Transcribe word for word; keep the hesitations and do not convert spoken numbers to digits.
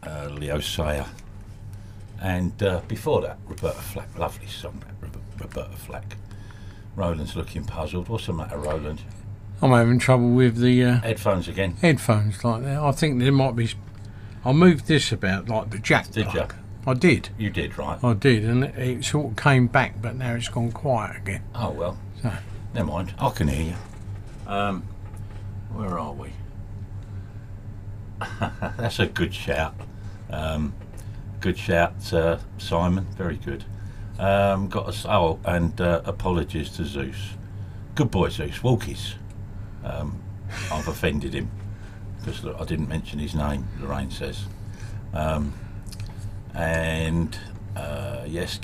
uh, Leo Sayer. And uh, before that, Roberta Flack. Lovely song, that Roberta Flack. Roland's looking puzzled. What's the matter, Roland? I'm having trouble with the uh, headphones again. Headphones like that. I think there might be. I moved this about like the jack. Did plug. you? I did. You did, right? I did, and it, it sort of came back, but now it's gone quiet again. Oh well. So. Never mind. I can hear you. Um, where are we? That's a good shout. Um, good shout, uh, Simon. Very good. Um, got us. Oh, and uh, apologies to Zeus. Good boy, Zeus. Walkies. Um, I've offended him because I didn't mention his name. Lorraine says. Um, and uh, yes,